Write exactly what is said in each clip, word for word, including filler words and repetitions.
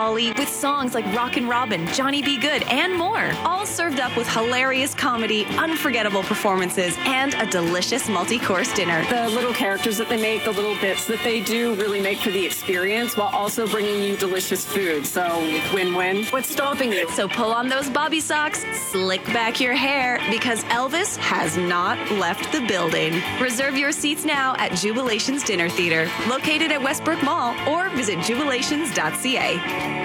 Holly with songs like Rockin' Robin, Johnny B. Good, and more. All served up with hilarious comedy, unforgettable performances, and a delicious multi-course dinner. The little characters that they make, the little bits that they do really make for the experience while also bringing you delicious food. So win-win. What's stopping you? So pull on those bobby socks, slick back your hair, because Elvis has not left the building. Reserve your seats now at Jubilations Dinner Theater, located at Westbrook Mall, or visit jubilations dot c a.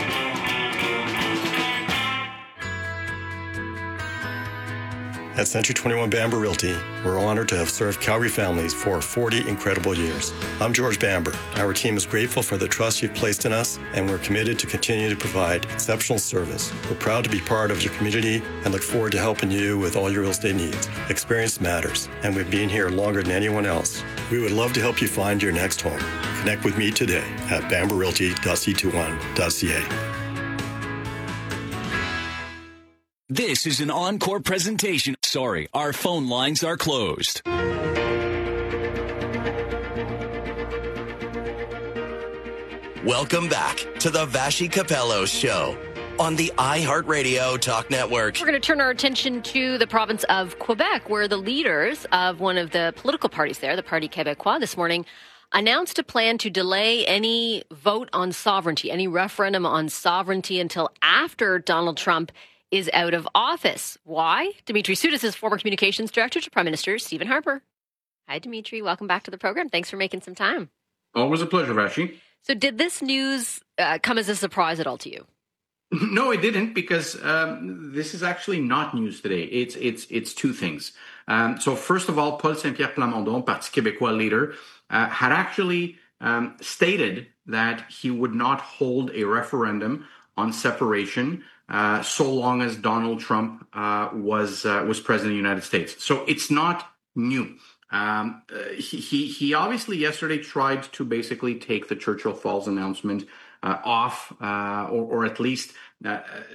At Century twenty-one Bamber Realty, we're honored to have served Calgary families for forty incredible years. I'm George Bamber. Our team is grateful for the trust you've placed in us, and we're committed to continue to provide exceptional service. We're proud to be part of your community and look forward to helping you with all your real estate needs. Experience matters, and we've been here longer than anyone else. We would love to help you find your next home. Connect with me today at bamber realty dot c twenty-one dot c a. This is an encore presentation. Sorry, our phone lines are closed. Welcome back to the Vassy Capello Show on the iHeartRadio Talk Network. We're going to turn our attention to the province of Quebec, where the leaders of one of the political parties there, the Parti Québécois, this morning announced a plan to delay any vote on sovereignty, any referendum on sovereignty until after Donald Trump is out of office. Why? Dimitri Soudis is former communications director to Prime Minister Stephen Harper. Hi, Dimitri. Welcome back to the program. Thanks for making some time. Always a pleasure, Vassy. So did this news uh, come as a surprise at all to you? No, it didn't, because um, this is actually not news today. It's it's it's two things. Um, so first of all, Paul Saint-Pierre Plamondon, Parti Québécois leader, uh, had actually um, stated that he would not hold a referendum on separation Uh, so long as Donald Trump uh, was uh, was president of the United States. So it's not new. Um, uh, he, he he obviously yesterday tried to basically take the Churchill Falls announcement uh, off, uh, or, or at least uh,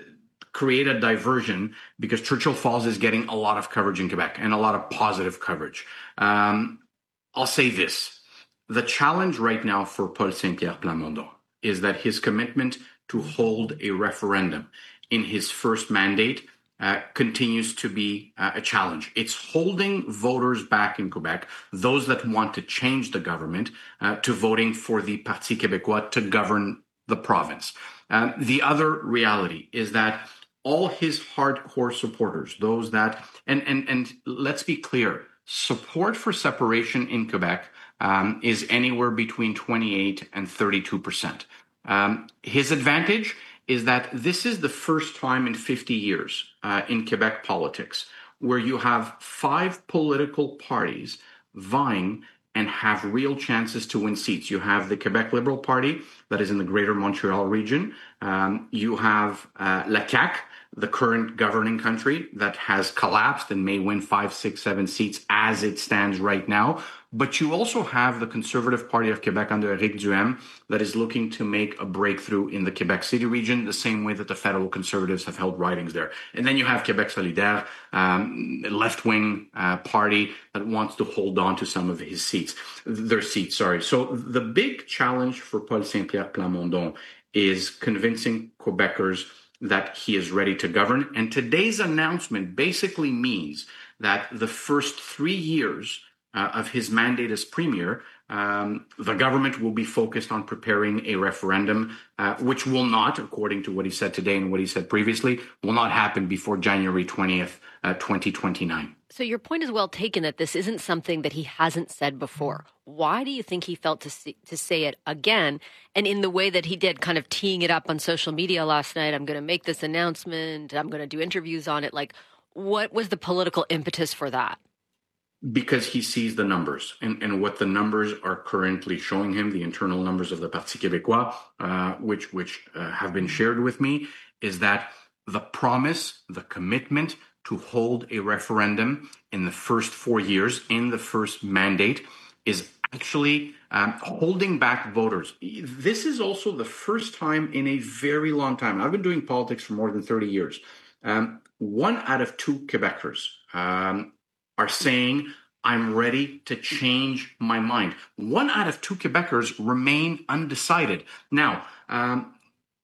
create a diversion, because Churchill Falls is getting a lot of coverage in Quebec, and a lot of positive coverage. Um, I'll say this. The challenge right now for Paul Saint-Pierre Plamondon is that his commitment to hold a referendum in his first mandate uh, continues to be uh, a challenge. It's holding voters back in Quebec, those that want to change the government, uh, to voting for the Parti Québécois to govern the province. Um, the other reality is that all his hardcore supporters, those that, and, and, and let's be clear, support for separation in Quebec um, is anywhere between twenty-eight and thirty-two percent. Um, his advantage is that this is the first time in fifty years uh, in Quebec politics where you have five political parties vying and have real chances to win seats. You have the Quebec Liberal Party that is in the Greater Montreal region. Um, you have uh, La C A Q, the current governing country, that has collapsed and may win five, six, seven seats as it stands right now. But you also have the Conservative Party of Quebec under Éric Duhaime that is looking to make a breakthrough in the Quebec City region, the same way that the federal Conservatives have held ridings there. And then you have Quebec Solidaire, um, a left-wing uh, party that wants to hold on to some of his seats, their seats, sorry. So the big challenge for Paul Saint-Pierre Plamondon is convincing Quebecers that he is ready to govern. And today's announcement basically means that the first three years uh, of his mandate as premier, um, the government will be focused on preparing a referendum, uh, which will not, according to what he said today and what he said previously, will not happen before January twentieth, uh, twenty twenty-nine. So your point is well taken that this isn't something that he hasn't said before. Why do you think he felt to see, to say it again, and in the way that he did, kind of teeing it up on social media last night? I'm going to make this announcement. I'm going to do interviews on it. Like, what was the political impetus for that? Because he sees the numbers, and, and what the numbers are currently showing him, the internal numbers of the Parti Québécois, uh, which which uh, have been shared with me, is that the promise, the commitment to hold a referendum in the first four years, in the first mandate, is actually um, holding back voters. This is also the first time in a very long time. I've been doing politics for more than thirty years. Um, one out of two Quebecers um, are saying, I'm ready to change my mind. One out of two Quebecers remain undecided. Now, um,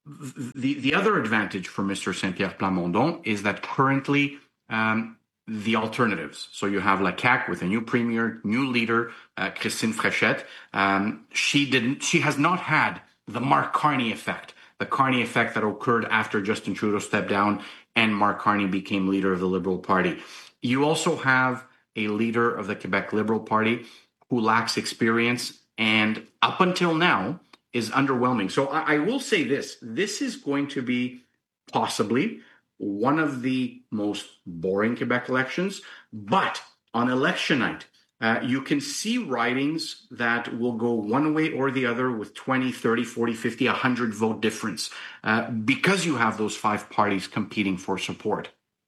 the, the other advantage for Mister Saint-Pierre Plamondon is that currently um, the alternatives. So you have La C A Q with a new premier, new leader, uh, Christine Fréchette. Um, she didn't. She has not had the Mark Carney effect, the Carney effect that occurred after Justin Trudeau stepped down and Mark Carney became leader of the Liberal Party. You also have a leader of the Quebec Liberal Party who lacks experience and up until now is underwhelming. So I, I will say this. This is going to be possibly one of the most boring Quebec elections, but on election night, uh, you can see ridings that will go one way or the other with twenty, thirty, forty, fifty, one hundred vote difference uh, because you have those five parties competing for support.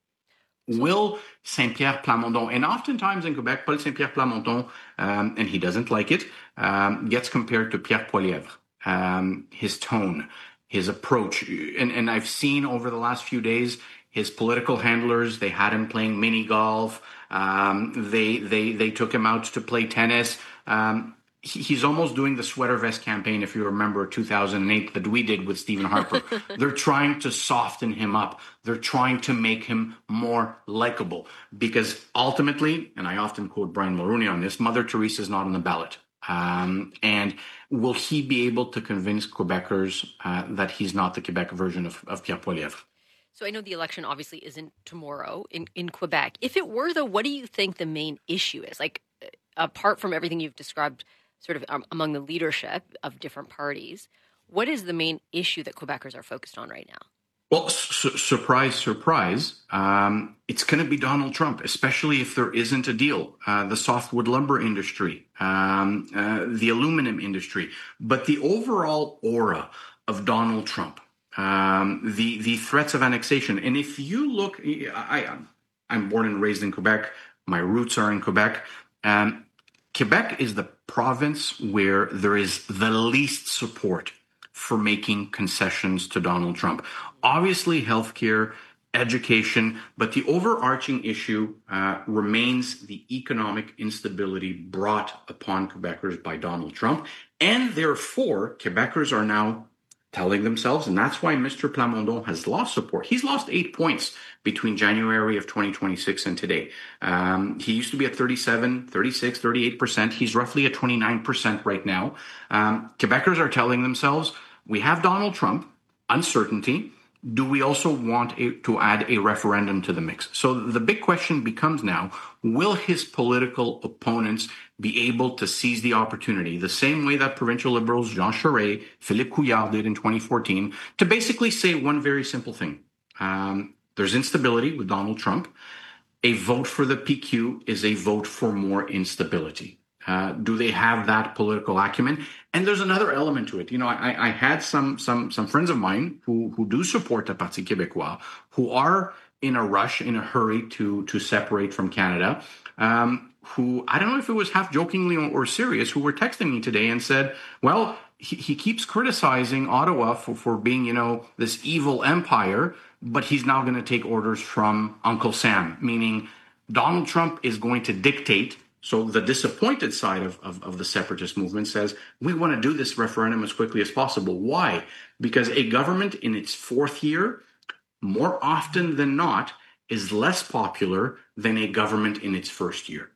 Will Saint-Pierre Plamondon, and oftentimes in Quebec, Paul Saint-Pierre Plamondon, um, and he doesn't like it, um, gets compared to Pierre Poilievre. Um, his tone, his approach. And, and I've seen over the last few days, his political handlers, they had him playing mini golf. Um, they, they, they took him out to play tennis. Um, he, he's almost doing the sweater vest campaign, if you remember two thousand eight, that we did with Stephen Harper. They're trying to soften him up. They're trying to make him more likable because ultimately, and I often quote Brian Mulroney on this, Mother Teresa is not on the ballot. Um, and will he be able to convince Quebecers uh, that he's not the Quebec version of, of Pierre Poilievre? So I know the election obviously isn't tomorrow in, in Quebec. If it were, though, what do you think the main issue is? Like, apart from everything you've described sort of um, among the leadership of different parties, what is the main issue that Quebecers are focused on right now? Well, su- surprise, surprise, um, it's going to be Donald Trump, especially if there isn't a deal. Uh, the softwood lumber industry, um, uh, the aluminum industry, but the overall aura of Donald Trump, um, the the threats of annexation. And if you look, I, I'm born and raised in Quebec. My roots are in Quebec. Um, Quebec is the province where there is the least support for making concessions to Donald Trump. Obviously, healthcare, education, but the overarching issue uh, remains the economic instability brought upon Quebecers by Donald Trump. And therefore, Quebecers are now telling themselves, and that's why Mister Plamondon has lost support. He's lost eight points between January of twenty twenty-six and today. Um, he used to be at thirty-seven, thirty-six, thirty-eight percent. He's roughly at twenty-nine percent right now. Um, Quebecers are telling themselves, we have Donald Trump, uncertainty. Do we also want a, to add a referendum to the mix? So the big question becomes now, will his political opponents be able to seize the opportunity, the same way that provincial liberals Jean Charest, Philippe Couillard did in twenty fourteen, to basically say one very simple thing. Um, there's instability with Donald Trump. A vote for the P Q is a vote for more instability. Uh, do they have that political acumen? And there's another element to it. You know, I, I had some some some friends of mine who who do support the Parti Québécois, who are in a rush, in a hurry to to separate from Canada, um, who, I don't know if it was half jokingly or, or serious, who were texting me today and said, well, he, he keeps criticizing Ottawa for, for being, you know, this evil empire, but he's now going to take orders from Uncle Sam, meaning Donald Trump is going to dictate. So the disappointed side of, of, of the separatist movement says, we want to do this referendum as quickly as possible. Why? Because a government in its fourth year, more often than not, is less popular than a government in its first year.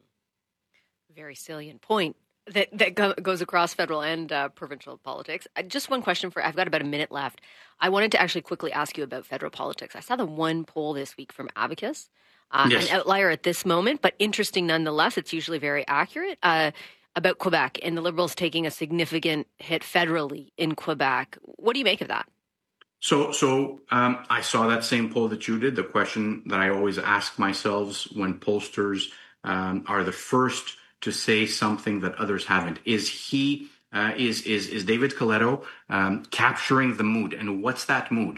Mm-hmm. Very salient point that, that go, goes across federal and uh, provincial politics. Uh, just one question for, I've got about a minute left. I wanted to actually quickly ask you about federal politics. I saw the one poll this week from Abacus. Uh, yes. An outlier at this moment, but interesting nonetheless. It's usually very accurate uh, about Quebec and the Liberals taking a significant hit federally in Quebec. What do you make of that? So, so um, I saw that same poll that you did. The question that I always ask myself when pollsters um, are the first to say something that others haven't: is he uh, is is is David Coletto um, capturing the mood? And what's that mood?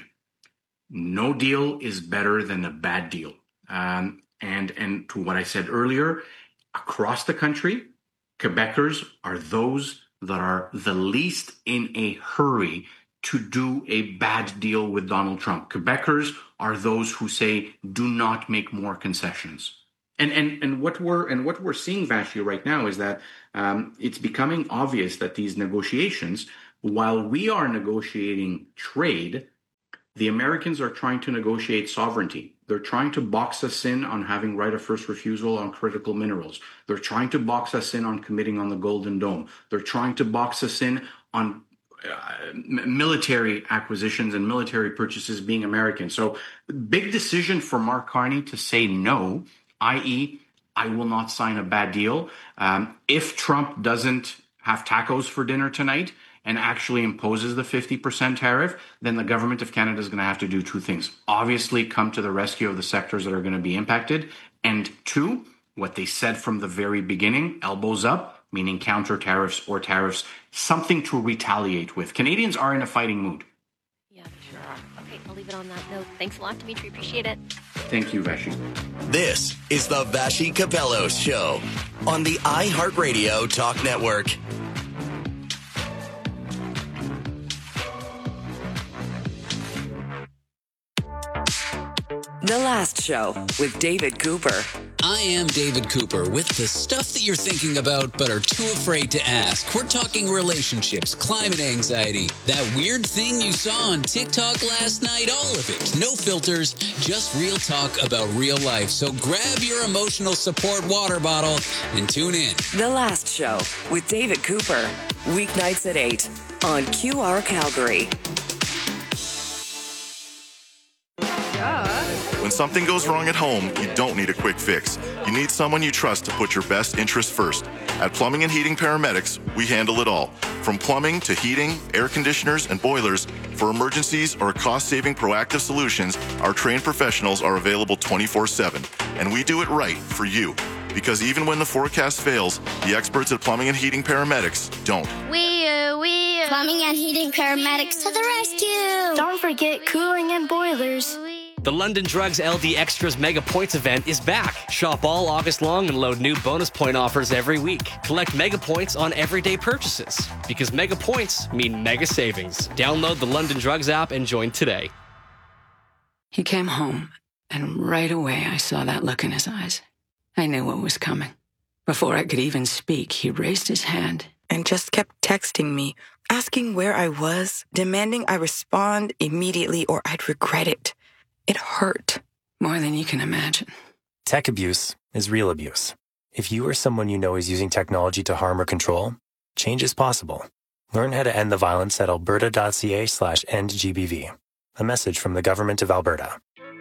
No deal is better than a bad deal. Um, and, and to what I said earlier, across the country, Quebecers are those that are the least in a hurry to do a bad deal with Donald Trump. Quebecers are those who say, do not make more concessions. And, and, and what we're, and what we're seeing, Vashi, right now is that, um, it's becoming obvious that these negotiations while we are negotiating trade, the Americans are trying to negotiate sovereignty. They're trying to box us in on having right of first refusal on critical minerals. They're trying to box us in on committing on the Golden Dome. They're trying to box us in on uh, military acquisitions and military purchases being American. So big decision for Mark Carney to say no, that is, I will not sign a bad deal. Um, if Trump doesn't have tacos for dinner tonight and actually imposes the fifty percent tariff, then the government of Canada is going to have to do two things. Obviously, come to the rescue of the sectors that are going to be impacted. And two, what they said from the very beginning, elbows up, meaning counter tariffs or tariffs, something to retaliate with. Canadians are in a fighting mood. Yeah, they sure are. Okay, I'll leave it on that note. Thanks a lot, Dimitri. Appreciate it. Thank you, Vashi. This is the Vashi Capello Show on the iHeartRadio Talk Network. The Last Show with David Cooper. I am David Cooper with the stuff that you're thinking about but are too afraid to ask. We're talking relationships, climate anxiety, that weird thing you saw on TikTok last night, all of it. No filters, just real talk about real life. So grab your emotional support water bottle and tune in. The Last Show with David Cooper. Weeknights at eight on Q R Calgary. When something goes wrong at home, you don't need a quick fix. You need someone you trust to put your best interests first. At Plumbing and Heating Paramedics, we handle it all. From plumbing to heating, air conditioners, and boilers, for emergencies or cost-saving proactive solutions, our trained professionals are available twenty-four seven. And we do it right for you. Because even when the forecast fails, the experts at Plumbing and Heating Paramedics don't. We, uh, we, uh, Plumbing and Heating Paramedics to the rescue! Don't forget cooling and boilers. The London Drugs L D Extras Mega Points event is back. Shop all August long and load new bonus point offers every week. Collect Mega Points on everyday purchases. Because Mega Points mean mega savings. Download the London Drugs app and join today. He came home, and right away I saw that look in his eyes. I knew what was coming. Before I could even speak, he raised his hand and just kept texting me, asking where I was, demanding I respond immediately or I'd regret it. It hurt. More than you can imagine. Tech abuse is real abuse. If you or someone you know is using technology to harm or control, change is possible. Learn how to end the violence at alberta.ca slash endgbv. A message from the Government of Alberta.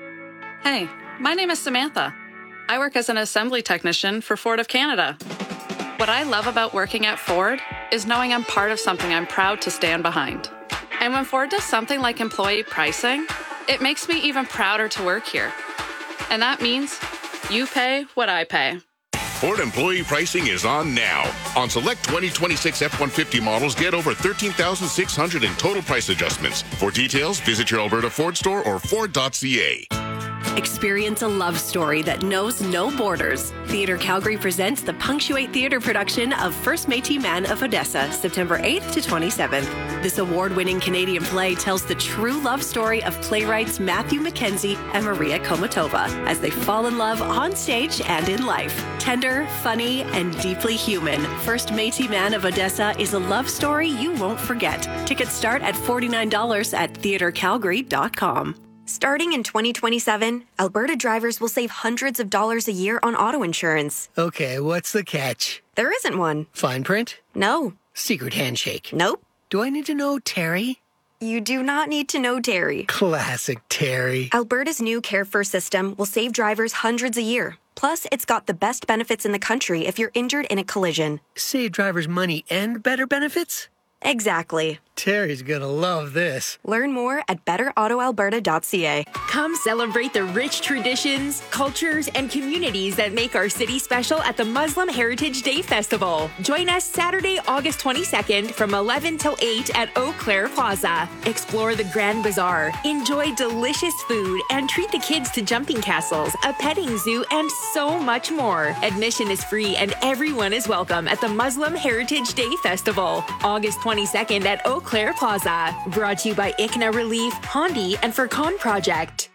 Hey, my name is Samantha. I work as an assembly technician for Ford of Canada. What I love about working at Ford is knowing I'm part of something I'm proud to stand behind. And when Ford does something like employee pricing, it makes me even prouder to work here. And that means you pay what I pay. Ford employee pricing is on now. On select twenty twenty-six F one fifty models, get over thirteen thousand six hundred dollars in total price adjustments. For details, visit your Alberta Ford store or Ford dot C A. Experience a love story that knows no borders. Theatre Calgary presents the Punctuate Theatre production of First Métis Man of Odessa, September eighth to twenty-seventh. This award-winning Canadian play tells the true love story of playwrights Matthew Mackenzie and Maria Komatova as they fall in love on stage and in life. Tender, funny, and deeply human, First Métis Man of Odessa is a love story you won't forget. Tickets start at forty-nine dollars at theatre calgary dot com. Starting in twenty twenty-seven, Alberta drivers will save hundreds of dollars a year on auto insurance. Okay, what's the catch? There isn't one. Fine print? No. Secret handshake? Nope. Do I need to know Terry? You do not need to know Terry. Classic Terry. Alberta's new Care First system will save drivers hundreds a year. Plus, it's got the best benefits in the country if you're injured in a collision. Save drivers money and better benefits? Exactly. Terry's gonna love this. Learn more at better auto alberta dot c a. Come celebrate the rich traditions, cultures, and communities that make our city special at the Muslim Heritage Day Festival. Join us Saturday, August twenty-second from eleven till eight at Eau Claire Plaza. Explore the Grand Bazaar, enjoy delicious food, and treat the kids to jumping castles, a petting zoo, and so much more. Admission is free and everyone is welcome at the Muslim Heritage Day Festival, August twenty-second at Eau Claire Plaza. Brought to you by I C N A Relief, Hondi, and Furcon Project.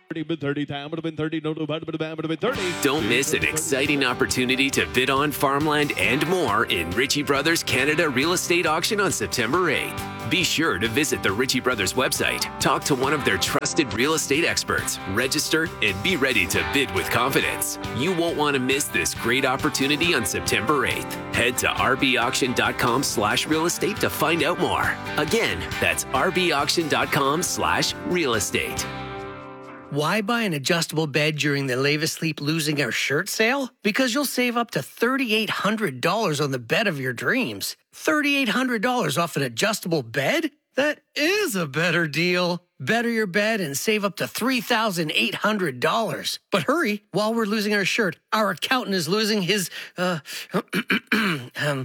Don't miss an exciting opportunity to bid on farmland and more in Ritchie Brothers Canada Real Estate Auction on September eighth. Be sure to visit the Ritchie Brothers website, talk to one of their trusted real estate experts, register, and be ready to bid with confidence. You won't want to miss this great opportunity on September eighth. Head to rbauction.com slash real estate to find out more. Again, that's rbauction.com slash real estate. Why buy an adjustable bed during the Leva Sleep Losing Our Shirt sale? Because you'll save up to three thousand eight hundred dollars on the bed of your dreams. three thousand eight hundred dollars off an adjustable bed? That is a better deal. Better your bed and save up to three thousand eight hundred dollars. But hurry, while we're losing our shirt, our accountant is losing his, uh, um,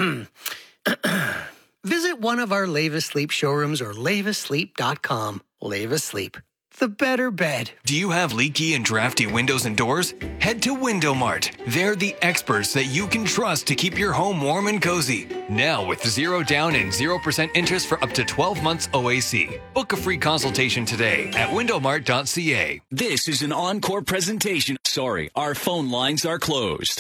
visit one of our Leva Sleep showrooms or leva sleep dot com. Leva Sleep. The better bed. Do you have leaky and drafty windows and doors? Head to Window Mart. They're the experts that you can trust to keep your home warm and cozy. Now with zero down and zero percent interest for up to twelve months O A C. Book a free consultation today at window mart dot c a. This is an encore presentation. Sorry, our phone lines are closed.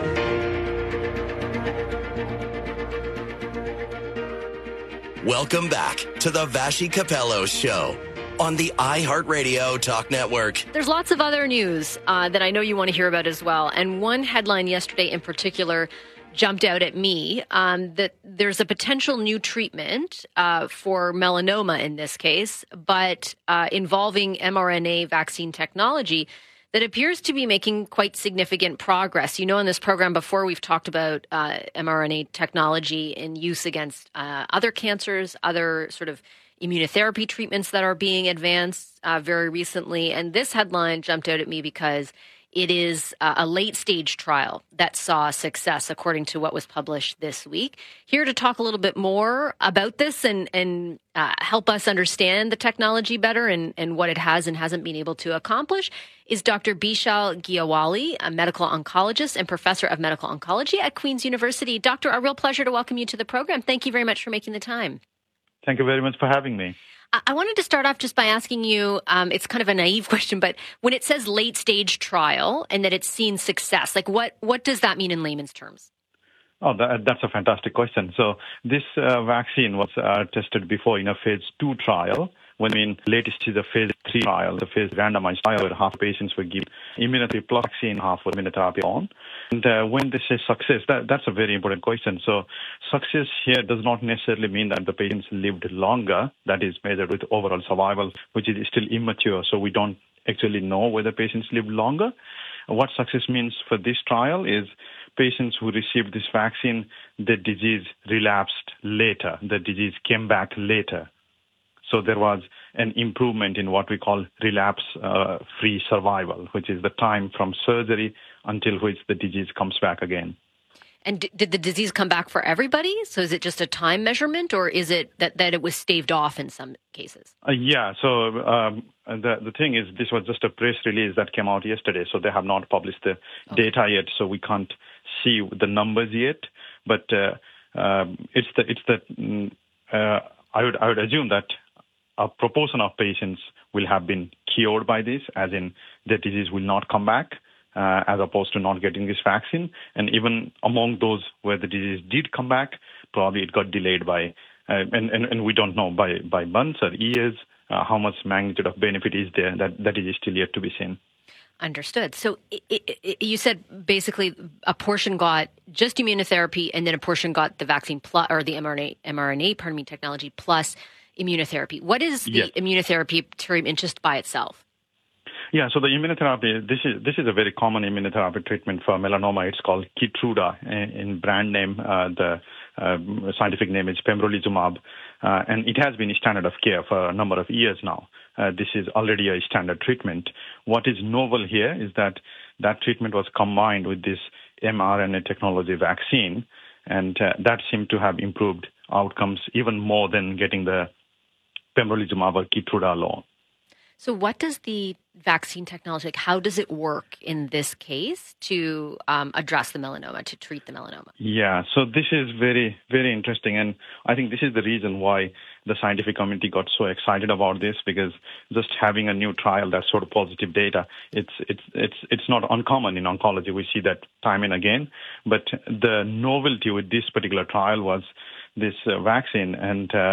Welcome back to the Vassy Capello Show on the iHeartRadio Talk Network. There's lots of other news uh, that I know you want to hear about as well. And one headline yesterday in particular jumped out at me, um, that there's a potential new treatment uh, for melanoma in this case, but uh, involving mRNA vaccine technology that appears to be making quite significant progress. You know, in this program before, we've talked about uh, mRNA technology in use against uh, other cancers, other sort of immunotherapy treatments that are being advanced uh, very recently. And this headline jumped out at me because it is uh, a late-stage trial that saw success, according to what was published this week. Here to talk a little bit more about this and, and uh, help us understand the technology better and, and what it has and hasn't been able to accomplish is Doctor Bishal Gyawali, a medical oncologist and professor of medical oncology at Queen's University. Doctor, a real pleasure to welcome you to the program. Thank you very much for making the time. Thank you very much for having me. I wanted to start off just by asking you, um, it's kind of a naive question, but when it says late stage trial and that it's seen success, like what, what does that mean in layman's terms? Oh, that, that's a fantastic question. So this uh, vaccine was uh, tested before in a phase two trial. When I mean latest is a phase three trial, the phase randomized trial where half patients were given immunotherapy plus vaccine, half with immunotherapy on. And uh, when they say success, that, that's a very important question. So success here does not necessarily mean that the patients lived longer. That is measured with overall survival, which is still immature. So we don't actually know whether patients lived longer. What success means for this trial is patients who received this vaccine, the disease relapsed later. The disease came back later. So there was an improvement in what we call relapse-free uh, survival, which is the time from surgery until which the disease comes back again. And d- did the disease come back for everybody? So is it just a time measurement, or is it that, that it was staved off in some cases? Uh, yeah, so um, the, the thing is, this was just a press release that came out yesterday, so they have not published the okay. data yet, so we can't see the numbers yet. But uh, um, it's the, it's the uh, I would I would assume that a proportion of patients will have been cured by this, as in the disease will not come back, uh, as opposed to not getting this vaccine. And even among those where the disease did come back, probably it got delayed by, uh, and, and, and we don't know by, by months or years, uh, how much magnitude of benefit is there. That, that is still yet to be seen. Understood. So it, it, it, you said basically a portion got just immunotherapy and then a portion got the vaccine plus, or the mRNA, mRNA, pardon me, technology plus immunotherapy. What is the yes. immunotherapy treatment just by itself? Yeah, so the immunotherapy, this is this is a very common immunotherapy treatment for melanoma. It's called Keytruda in brand name. Uh, the uh, scientific name is pembrolizumab, uh, and it has been a standard of care for a number of years now. Uh, this is already a standard treatment. What is novel here is that that treatment was combined with this mRNA technology vaccine, and uh, that seemed to have improved outcomes even more than getting the pembrolizumab or Keytruda alone. So what does the vaccine technology, like how does it work in this case to um, address the melanoma, to treat the melanoma? Yeah, so this is very, very interesting. And I think this is the reason why the scientific community got so excited about this, because just having a new trial that's sort of positive data, it's it's it's it's not uncommon in oncology. We see that time and again. But the novelty with this particular trial was this uh, vaccine, and uh,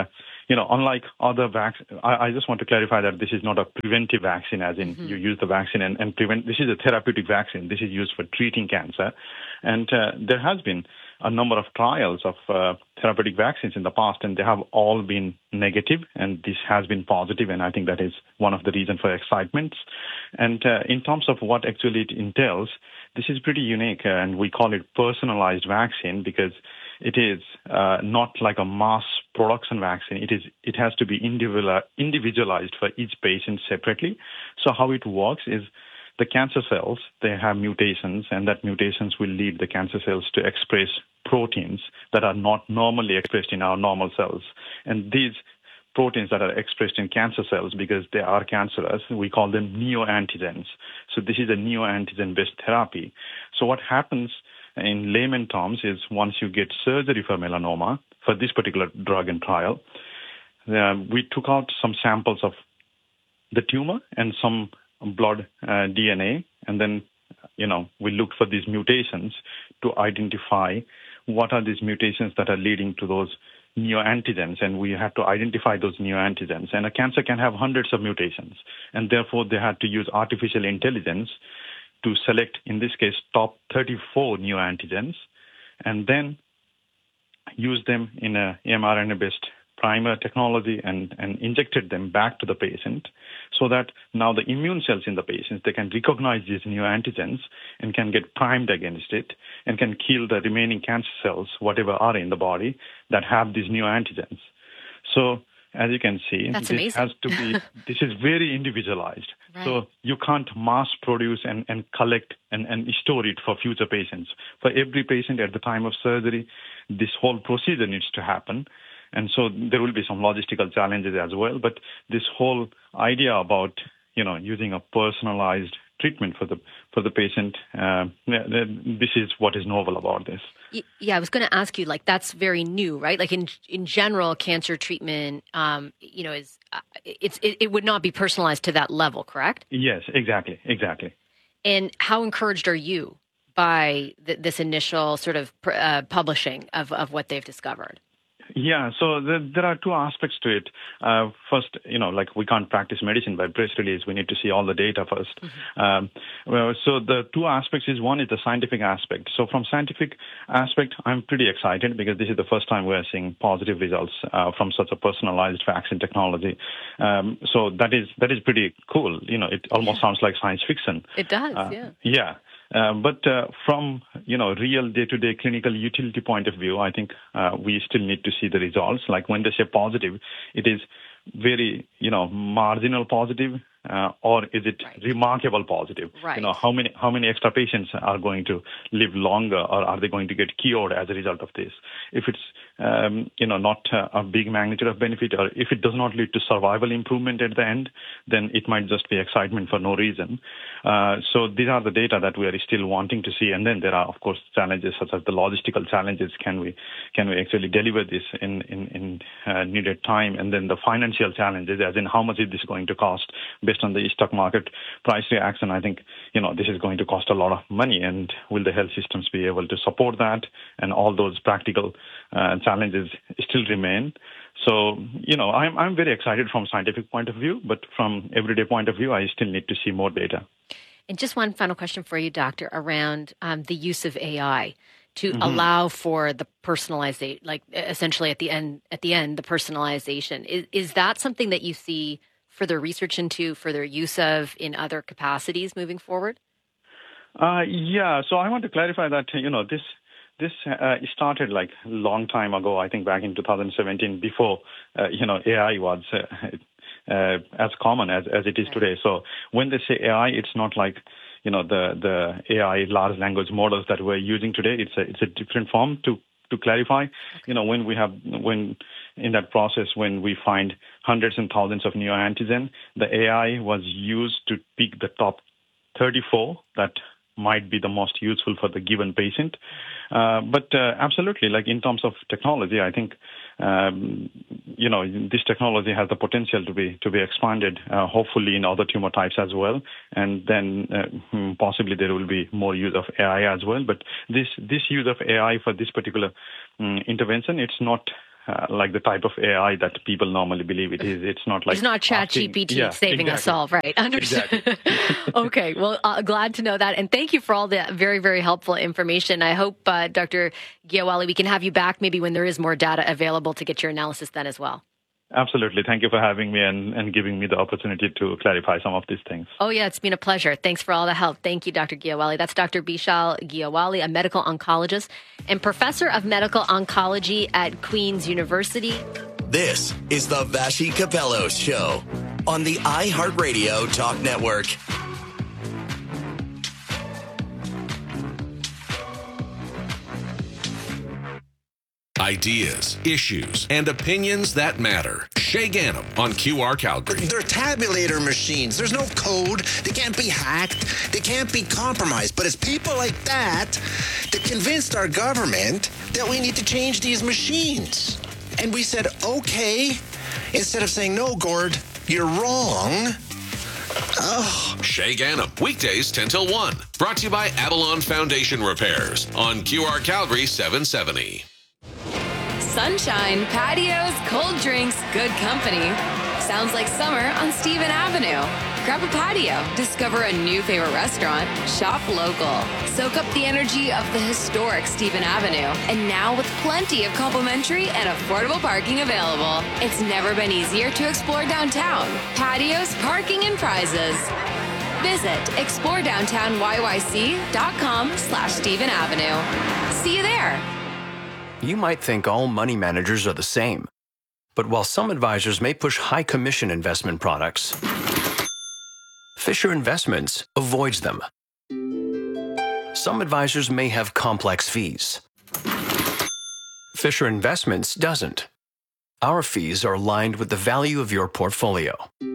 you know, unlike other vaccines, I, I just want to clarify that this is not a preventive vaccine, as in mm-hmm. you use the vaccine and, and prevent. This is a therapeutic vaccine. This is used for treating cancer. And uh, there has been a number of trials of uh, therapeutic vaccines in the past, and they have all been negative, and this has been positive, and I think that is one of the reasons for excitement. And uh, in terms of what actually it entails, this is pretty unique, uh, and we call it personalized vaccine because it is uh, not like a mass production vaccine. It is. It has to be individual, individualized for each patient separately. So how it works is the cancer cells, they have mutations, and that mutations will lead the cancer cells to express proteins that are not normally expressed in our normal cells. And these proteins that are expressed in cancer cells, because they are cancerous, we call them neoantigens. So this is a neoantigen-based therapy. So what happens in layman terms is once you get surgery for melanoma, for this particular drug and trial, uh, we took out some samples of the tumor and some blood uh, D N A, and then, you know, we looked for these mutations to identify what are these mutations that are leading to those neoantigens, and we had to identify those neoantigens. And a cancer can have hundreds of mutations, and therefore they had to use artificial intelligence to select, in this case, top thirty-four neoantigens, and then use them in a mRNA-based primer technology and, and injected them back to the patient so that now the immune cells in the patients, they can recognize these neoantigens and can get primed against it and can kill the remaining cancer cells, whatever are in the body, that have these neoantigens. So as you can see, That's this amazing. has to be, this is very individualized. Right. So you can't mass produce and, and collect and, and store it for future patients. For every patient at the time of surgery, this whole procedure needs to happen. And so there will be some logistical challenges as well. But this whole idea about, you know, using a personalized treatment for the for the patient, uh, this is what is novel about this. Yeah, I was going to ask you, like, that's very new, right? Like in in general, cancer treatment, um, you know, is uh, it's it, it would not be personalized to that level, correct? Yes, exactly, exactly. And how encouraged are you by th- this initial sort of uh, publishing of, of what they've discovered? Yeah, so the, there are two aspects to it. Uh, first, you know, like we can't practice medicine by press release. We need to see all the data first. Mm-hmm. Um, well, so the two aspects is one is the scientific aspect. So from scientific aspect, I'm pretty excited because this is the first time we're seeing positive results uh, from such a personalized vaccine technology. Um, so that is that is pretty cool. You know, it almost yeah. sounds like science fiction. It does, uh, yeah. Yeah. Uh, but uh, from, you know, real day-to-day clinical utility point of view, I think uh, we still need to see the results. Like when they say positive, it is very, you know, marginal positive, uh, or is it right. remarkable positive? Right. You know, how many how many extra patients are going to live longer, or are they going to get cured as a result of this? If it's, um, you know, not uh, a big magnitude of benefit, or if it does not lead to survival improvement at the end, then it might just be excitement for no reason. Uh, so these are the data that we are still wanting to see. And then there are, of course, challenges such as the logistical challenges. Can we can we actually deliver this in, in, in uh, needed time? And then the financial challenges, as in how much is this going to cost based on the stock market price reaction. I think, you know, this is going to cost a lot of money. And will the health systems be able to support that? And all those practical uh, challenges still remain. So, you know, I'm I'm very excited from scientific point of view, but from everyday point of view, I still need to see more data. And just one final question for you, Doctor, around um, the use of A I to Mm-hmm. allow for the personalization, like essentially at the end, at the end, the personalization. Is, is that something that you see further research into, further use of in other capacities moving forward? Uh, yeah, so I want to clarify that, you know, this This uh, started like a long time ago, I think back in two thousand seventeen, before, uh, you know, A I was uh, uh, as common as, as it is today. So when they say A I, it's not like, you know, the, the A I large language models that we're using today. It's a, it's a different form to, to clarify. Okay. You know, when we have, when in that process, when we find hundreds and thousands of neoantigen, the A I was used to pick the top thirty-four that might be the most useful for the given patient. Uh, but uh, absolutely, like in terms of technology, I think, um, you know, this technology has the potential to be to be expanded, uh, hopefully in other tumor types as well. And then uh, possibly there will be more use of A I as well. But this, this use of A I for this particular um, intervention, it's not uh, like the type of A I that people normally believe it is. It's not like it's not ChatGPT yeah, saving exactly. us all, right? Understood. Exactly. Okay, well, uh, glad to know that, and thank you for all the very, very helpful information. I hope, uh, Doctor Gyawali, we can have you back maybe when there is more data available to get your analysis then as well. Absolutely. Thank you for having me and, and giving me the opportunity to clarify some of these things. Oh, yeah, it's been a pleasure. Thanks for all the help. Thank you, Doctor Gyawali. That's Doctor Bishal Gyawali, a medical oncologist and professor of medical oncology at Queen's University. This is the Vashi Capello Show on the iHeartRadio Talk Network. Ideas, issues, and opinions that matter. Shay Ganem on Q R Calgary. They're tabulator machines. There's no code. They can't be hacked. They can't be compromised. But it's people like that that convinced our government that we need to change these machines. And we said, okay, instead of saying, no, Gord, you're wrong. Oh. Shay Ganem, weekdays ten till one. Brought to you by Avalon Foundation Repairs on Q R Calgary seven seventy. Sunshine, patios, cold drinks, good company. Sounds like summer on Stephen Avenue. Grab a patio, discover a new favorite restaurant, shop local. Soak up the energy of the historic Stephen Avenue. And now with plenty of complimentary and affordable parking available. It's never been easier to explore downtown. Patios, parking, and prizes. Visit explore downtown y y c dot com slash Stephen Avenue. See you there. You might think all money managers are the same. But while some advisors may push high commission investment products, Fisher Investments avoids them. Some advisors may have complex fees. Fisher Investments doesn't. Our fees are aligned with the value of your portfolio.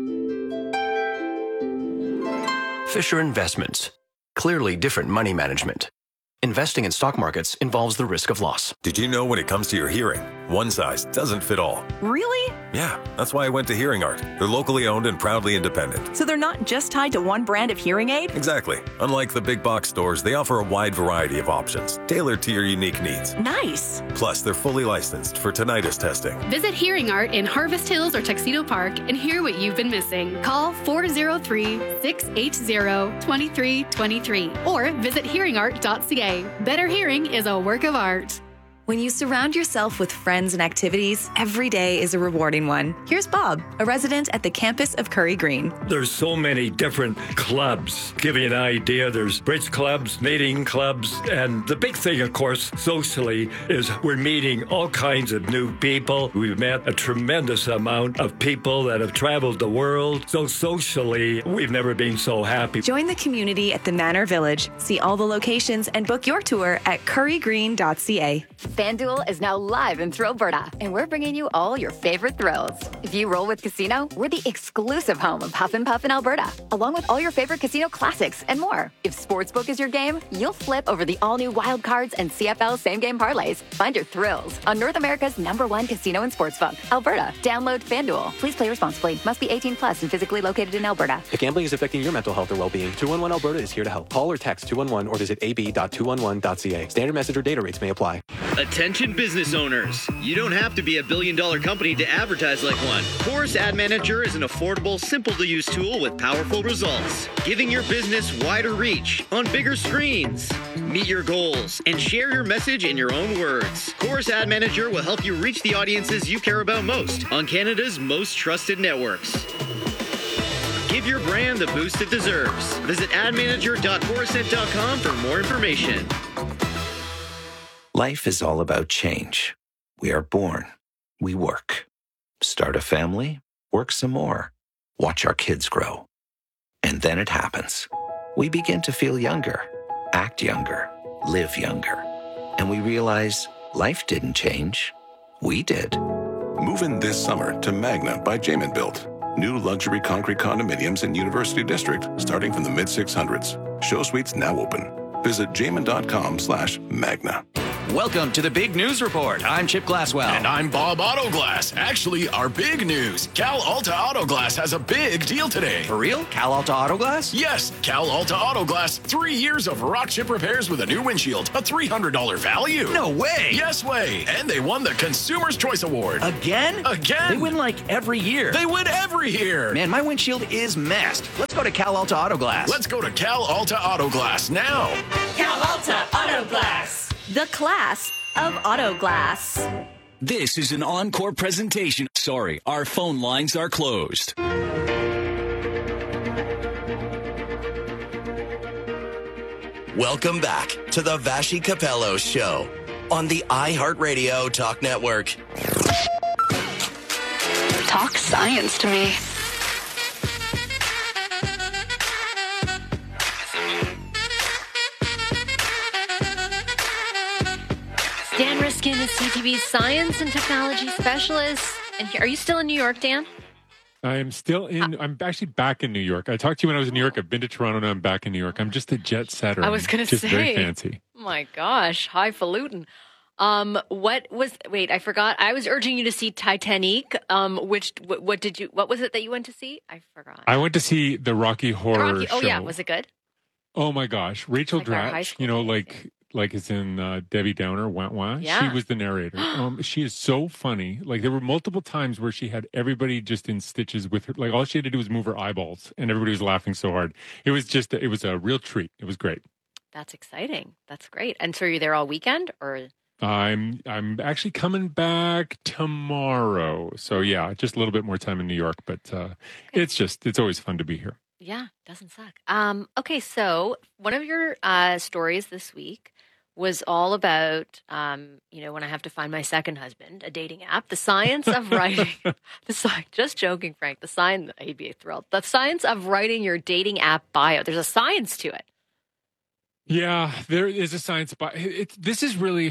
Fisher Investments. Clearly different money management. Investing in stock markets involves the risk of loss. Did you know when it comes to your hearing, one size doesn't fit all? Really? Yeah, that's why I went to Hearing Art. They're locally owned and proudly independent. So they're not just tied to one brand of hearing aid? Exactly. Unlike the big box stores, they offer a wide variety of options, tailored to your unique needs. Nice. Plus, they're fully licensed for tinnitus testing. Visit Hearing Art in Harvest Hills or Tuxedo Park and hear what you've been missing. Call four oh three, six eight zero, two three two three or visit hearing art dot c a. Better hearing is a work of art. When you surround yourself with friends and activities, every day is a rewarding one. Here's Bob, a resident at the campus of Curry Green. There's so many different clubs. Give you an idea, there's bridge clubs, knitting clubs, and the big thing, of course, socially, is we're meeting all kinds of new people. We've met a tremendous amount of people that have traveled the world. So socially, we've never been so happy. Join the community at the Manor Village. See all the locations and book your tour at curry green dot c a. FanDuel is now live in Thrillberta, and we're bringing you all your favorite thrills. If you roll with Casino, we're the exclusive home of Huff and Puff in Alberta, along with all your favorite casino classics and more. If Sportsbook is your game, you'll flip over the all-new Wild Cards and C F L same-game parlays. Find your thrills on North America's number one casino and sportsbook, Alberta. Download FanDuel. Please play responsibly. Must be eighteen plus and physically located in Alberta. If gambling is affecting your mental health or well-being, two one one Alberta is here to help. Call or text two one one or visit a b dot two one one dot c a. Standard message or data rates may apply. Attention business owners. You don't have to be a billion dollar company to advertise like one. Chorus Ad Manager is an affordable, simple to use tool with powerful results, giving your business wider reach on bigger screens. Meet your goals and share your message in your own words. Chorus Ad Manager will help you reach the audiences you care about most on Canada's most trusted networks. Give your brand the boost it deserves. Visit ad manager dot chorusnet dot com for more information. Life is all about change. We are born. We work. Start a family. Work some more. Watch our kids grow. And then it happens. We begin to feel younger, act younger, live younger. And we realize life didn't change. We did. Move in this summer to Magna by Jamin Built. New luxury concrete condominiums in University District starting from the mid six hundreds. Show suites now open. Visit jamin dot com slash magna. Welcome to the Big News Report. I'm Chip Glasswell. And I'm Bob Autoglass. Actually, our big news. Cal Alta Autoglass has a big deal today. For real? Cal Alta Autoglass? Yes, Cal Alta Autoglass. Three years of rock chip repairs with a new windshield. A three hundred dollars value. No way. Yes way. And they won the Consumer's Choice Award. Again? Again. They win like every year. They win every year. Man, my windshield is messed. Let's go to Cal Alta Autoglass. Let's go to Cal Alta Autoglass now. Cal Alta Autoglass. The class of auto glass. This is an encore presentation. Sorry, our phone lines are closed. Welcome back to the Vashi Capello Show on the iHeartRadio Talk Network. Talk science to me. Dan Riskin is C T V's science and technology specialist. And here, are you still in New York, Dan? I'm still in, I'm actually back in New York. I talked to you when I was in New York. I've been to Toronto and I'm back in New York. I'm just a jet setter. I was going to say. Just very fancy. Oh my gosh, highfalutin. Um, what was, wait, I forgot. I was urging you to see Titanic. Um, which, what, what did you, what was it that you went to see? I forgot. I went to see the Rocky Horror Rocky, oh Show. yeah, was it good? Oh my gosh. Rachel Like our high Dratch, school you know, like, like it's in uh, Debbie Downer, Wah Wah. Yeah. She was the narrator. Um, she is so funny. Like there were multiple times where she had everybody just in stitches with her. Like all she had to do was move her eyeballs, and everybody was laughing so hard. It was just, it was a real treat. It was great. That's exciting. That's great. And so are you there all weekend or? I'm I'm actually coming back tomorrow. So yeah, just a little bit more time in New York, but uh, okay. It's just, it's always fun to be here. Yeah, doesn't suck. Um, okay, so one of your uh, stories this week was all about, um, you know, when I have to find my second husband, a dating app, the science of writing. the sci- Just joking, Frank. The science, he'd be thrilled. The science of writing your dating app bio. There's a science to it. Yeah, there is a science, but it's this is really.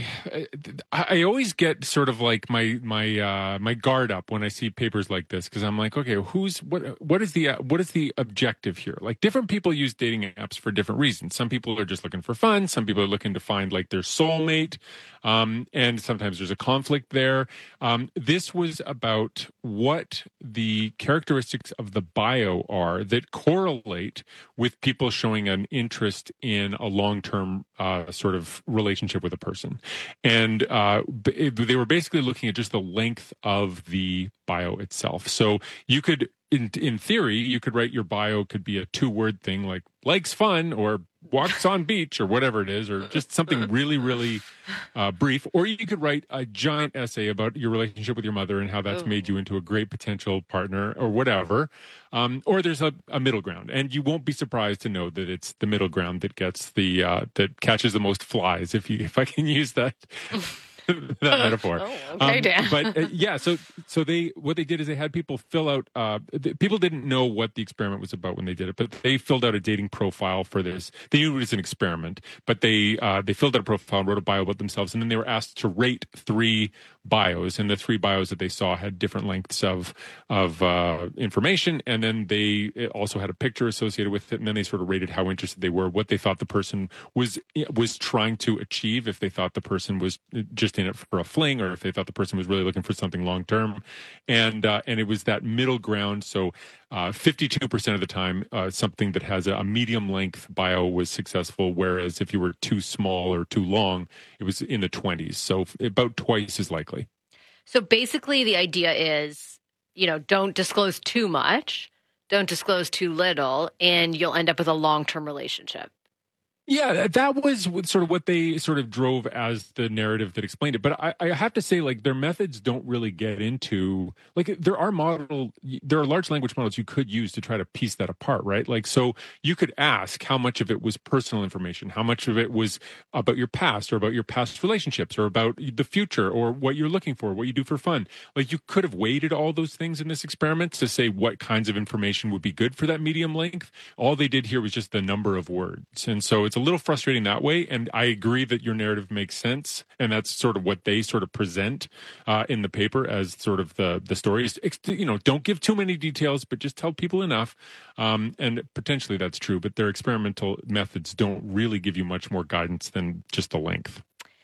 I, I always get sort of like my my uh, my guard up when I see papers like this because I'm like, okay, who's what? What is the what is the objective here? Like, different people use dating apps for different reasons. Some people are just looking for fun. Some people are looking to find like their soulmate, um, and sometimes there's a conflict there. Um, this was about what the characteristics of the bio are that correlate with people showing an interest in a long long-term uh, sort of relationship with a person. And uh, it, they were basically looking at just the length of the bio itself. So you could, in, in theory, you could write your bio could be a two-word thing like likes fun or walks on beach or whatever it is, or just something really, really uh, brief. Or you could write a giant essay about your relationship with your mother and how that's Ooh. made you into a great potential partner or whatever. Um, or there's a, a middle ground, and you won't be surprised to know that it's the middle ground that gets the uh, that catches the most flies, if you if I can use that. that metaphor. Oh, okay, um, Dan. But uh, yeah, so so they what they did is they had people fill out. Uh, th- people didn't know what the experiment was about when they did it, but they filled out a dating profile for this. They knew it was an experiment, but they uh, they filled out a profile, wrote a bio about themselves, and then they were asked to rate three bios, and the three bios that they saw had different lengths of of uh, information, and then they also had a picture associated with it, and then they sort of rated how interested they were, what they thought the person was was trying to achieve, if they thought the person was just in it for a fling, or if they thought the person was really looking for something long term, and uh, and it was that middle ground. So uh, fifty-two percent of the time, uh, something that has a medium length bio was successful, whereas if you were too small or too long, it was in the twenties. So about twice as likely. So basically, the idea is, you know, don't disclose too much, don't disclose too little, and you'll end up with a long term relationship. Yeah, that was sort of what they sort of drove as the narrative that explained it. But I, I have to say, like, their methods don't really get into, like, there are model, there are large language models you could use to try to piece that apart, right? Like, so you could ask how much of it was personal information, how much of it was about your past or about your past relationships or about the future or what you're looking for, what you do for fun. Like, you could have weighted all those things in this experiment to say what kinds of information would be good for that medium length. All they did here was just the number of words. And so it's a little frustrating that way, and I agree that your narrative makes sense, and that's sort of what they sort of present uh, in the paper as sort of the the stories. You know, don't give too many details, but just tell people enough, um, and potentially that's true. But their experimental methods don't really give you much more guidance than just the length.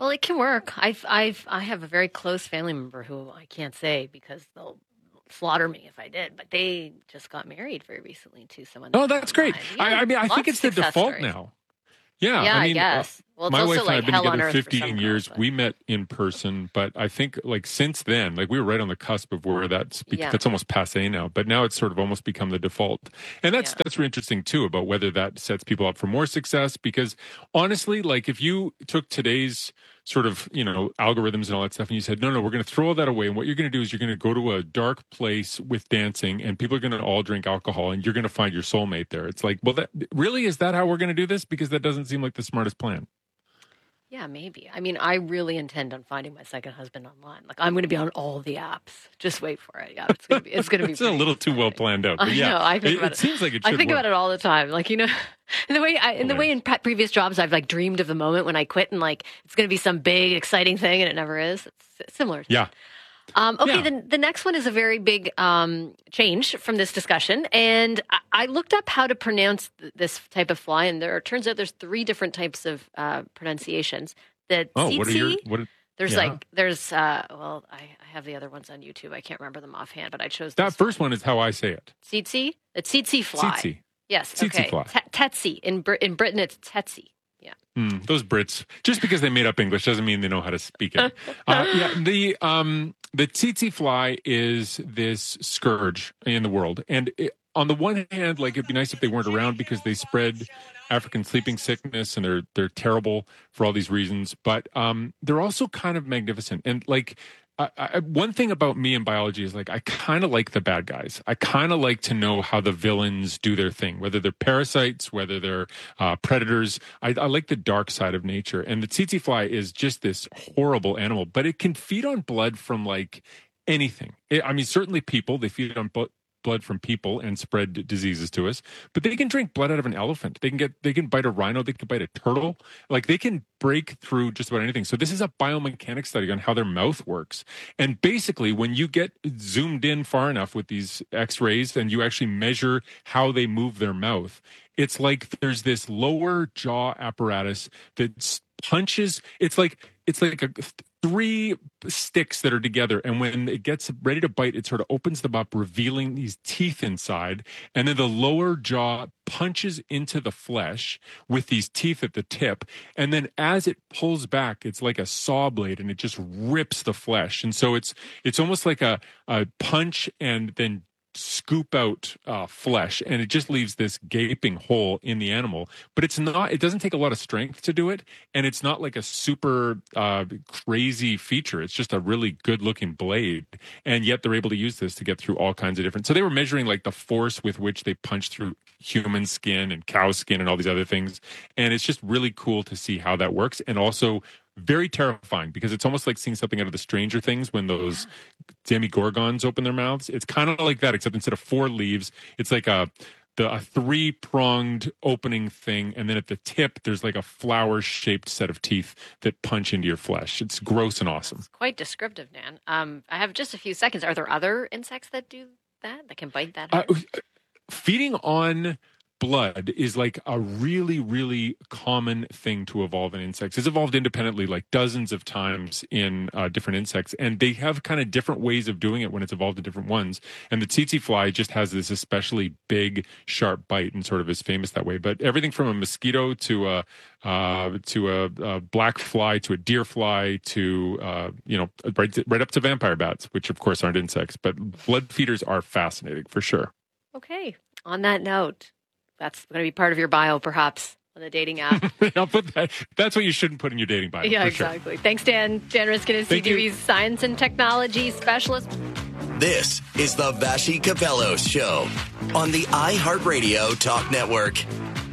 Well, it can work. I've, I've, I have a very close family member who I can't say because they'll slaughter me if I did, but they just got married very recently to someone. Oh, that's great. Yeah, I, I mean, I think it's the default stories. now. Yeah, yeah, I mean, I guess. Uh, well, it's my also wife and I have like been hell on together earth for fifteen some years. girls, We met in person, but I think like since then, like we were right on the cusp of where that's be- Yeah. that's almost passé now. But now it's sort of almost become the default, and that's Yeah. that's really interesting too about whether that sets people up for more success. Because honestly, like if you took today's sort of you know algorithms and all that stuff, and you said, no, no, we're going to throw all that away, and what you're going to do is you're going to go to a dark place with dancing, and people are going to all drink alcohol, and you're going to find your soulmate there. It's like, well, that really is that how we're going to do this? Because that doesn't seem like the smartest plan. Yeah, maybe. I mean, I really intend on finding my second husband online. Like, I'm going to be on all the apps. Just wait for it. Yeah, it's going to be. It's going to be. It's a little too well planned out. But I yeah, know. I think it, about it it. seems like it I should think work. about it all the time. Like you know, in the way I, in the way in pre- previous jobs, I've like dreamed of the moment when I quit and like it's going to be some big exciting thing, and it never is. It's similar. To Yeah. Um, okay, Yeah. the, the next one is a very big um, change from this discussion. And I, I looked up how to pronounce th- this type of fly, and there turns out there's three different types of uh, pronunciations. The Oh, what are your tsetse, what? Are, there's yeah. like, there's, uh, well, I, I have the other ones on YouTube. I can't remember them offhand, but I chose that this first one is how I say it. tsetse, the tsetse fly. Tsetse. Yes, Tsetse okay. fly. T- Tsetse. In, Br- in Britain, it's tsetse. Yeah. Mm, those Brits, just because they made up English doesn't mean they know how to speak it. uh, yeah, the um, the tsetse fly is this scourge in the world, and it, on the one hand, like it'd be nice if they weren't around because they spread African sleeping sickness, and they're they're terrible for all these reasons. But um, they're also kind of magnificent, and like. I, I, one thing about me in biology is like I kind of like the bad guys. I kind of like to know how the villains do their thing, whether they're parasites, whether they're uh, predators. I, I like the dark side of nature. And the tsetse fly is just this horrible animal, but it can feed on blood from like anything. It, I mean, certainly people, they feed on blood. blood from people and spread diseases to us, but they can drink blood out of an elephant. They can get, they can bite a rhino. They can bite a turtle. Like they can break through just about anything. So this is a biomechanics study on how their mouth works. And basically when you get zoomed in far enough with these x-rays and you actually measure how they move their mouth, it's like there's this lower jaw apparatus that punches. It's like, it's like a three sticks that are together, and when it gets ready to bite, it sort of opens them up, revealing these teeth inside, and then the lower jaw punches into the flesh with these teeth at the tip, and then as it pulls back, it's like a saw blade, and it just rips the flesh, and so it's it's almost like a, a punch and then scoop out uh, flesh, and it just leaves this gaping hole in the animal. But it's not, it doesn't take a lot of strength to do it, and it's not like a super uh, crazy feature. It's just a really good looking blade, and yet they're able to use this to get through all kinds of different. So they were measuring like the force with which they punch through human skin and cow skin and all these other things, and it's just really cool to see how that works, and also very terrifying because it's almost like seeing something out of the Stranger Things when those demigorgons open their mouths. It's kind of like that, except instead of four leaves, it's like a the a three pronged opening thing, and then at the tip there's like a flower shaped set of teeth that punch into your flesh. It's gross and awesome. It's quite descriptive, Dan. Um, I have just a few seconds. Are there other insects that do that that can bite that hard? Uh, feeding on blood is like a really, really common thing to evolve in insects. It's evolved independently like dozens of times in uh, different insects, and they have kind of different ways of doing it when it's evolved in different ones. And the tsetse fly just has this especially big, sharp bite and sort of is famous that way. But everything from a mosquito to a uh, to a, a black fly to a deer fly to uh, you know right, right up to vampire bats, which of course aren't insects, but blood feeders are fascinating for sure. Okay. On that note, that's going to be part of your bio, perhaps, on the dating app. I'll put that. That's what you shouldn't put in your dating bio. Yeah, for sure. exactly. Thanks, Dan. Dan Riskin is C T V's science and technology specialist. This is the Vashi Capello Show on the iHeartRadio Talk Network.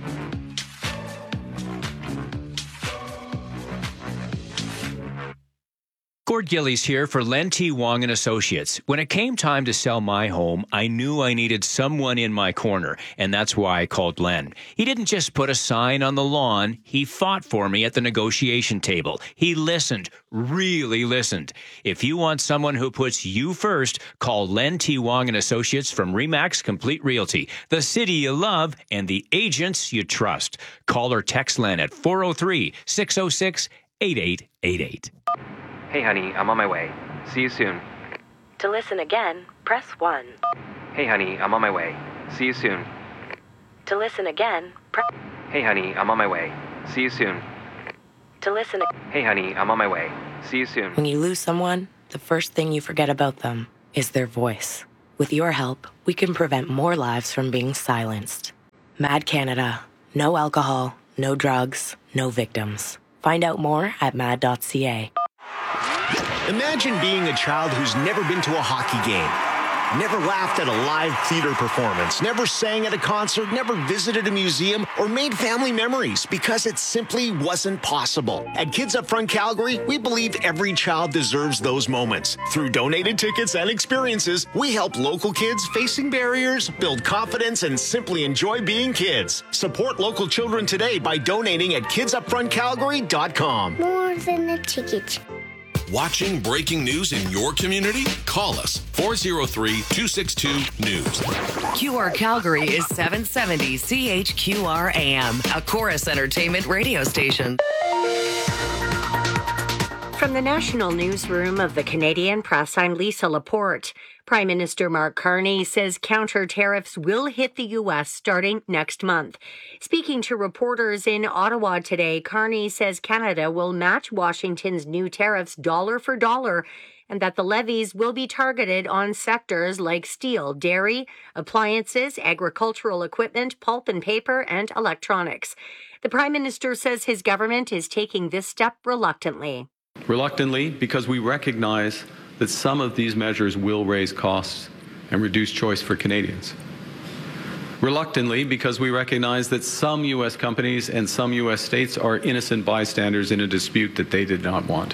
Gord Gillies here for Len T. Wong and Associates. When it came time to sell my home, I knew I needed someone in my corner, and that's why I called Len. He didn't just put a sign on the lawn. He fought for me at the negotiation table. He listened, really listened. If you want someone who puts you first, call Len T. Wong and Associates from Remax Complete Realty, the city you love and the agents you trust. Call or text Len at four oh three, six oh six, eight eight eight eight. Hey, honey, I'm on my way. See you soon. To listen again, press one. Hey, honey, I'm on my way. See you soon. To listen again, press... Hey, honey, I'm on my way. See you soon. To listen... Hey, honey, I'm on my way. See you soon. When you lose someone, the first thing you forget about them is their voice. With your help, we can prevent more lives from being silenced. Mad Canada. No alcohol, no drugs, no victims. Find out more at mad dot c a. Imagine being a child who's never been to a hockey game, never laughed at a live theater performance, never sang at a concert, never visited a museum, or made family memories because it simply wasn't possible. At Kids Up Front Calgary, we believe every child deserves those moments. Through donated tickets and experiences, we help local kids facing barriers build confidence and simply enjoy being kids. Support local children today by donating at kids up front calgary dot com. More than a ticket. Watching breaking news in your community? Call us four oh three, two six two, news. Q R Calgary is seven seventy C H Q R A M, a Chorus Entertainment radio station. From the National Newsroom of the Canadian Press, I'm Lisa Laporte. Prime Minister Mark Carney says counter tariffs will hit the U S starting next month. Speaking to reporters in Ottawa today, Carney says Canada will match Washington's new tariffs dollar for dollar and that the levies will be targeted on sectors like steel, dairy, appliances, agricultural equipment, pulp and paper, and electronics. The Prime Minister says his government is taking this step reluctantly. Reluctantly, because we recognize that some of these measures will raise costs and reduce choice for Canadians. Reluctantly, because we recognize that some U S companies and some U S states are innocent bystanders in a dispute that they did not want.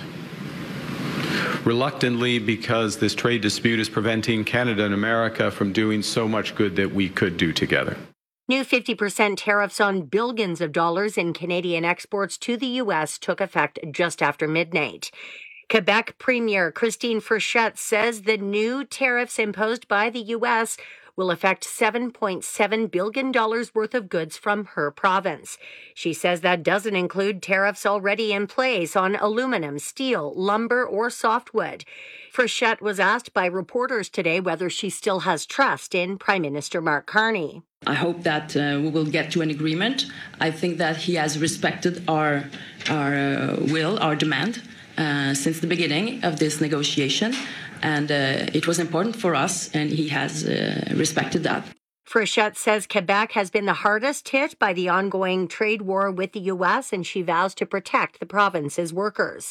Reluctantly, because this trade dispute is preventing Canada and America from doing so much good that we could do together. New fifty percent tariffs on billions of dollars in Canadian exports to the U S took effect just after midnight. Quebec Premier Christine Frechette says the new tariffs imposed by the U S will affect seven point seven billion dollars worth of goods from her province. She says that doesn't include tariffs already in place on aluminum, steel, lumber, or softwood. Frechette was asked by reporters today whether she still has trust in Prime Minister Mark Carney. I hope that uh, we will get to an agreement. I think that he has respected our, our uh, will, our demand, uh, since the beginning of this negotiation. And uh, it was important for us, and he has uh, respected that. Frechette says Quebec has been the hardest hit by the ongoing trade war with the U S, and she vows to protect the province's workers.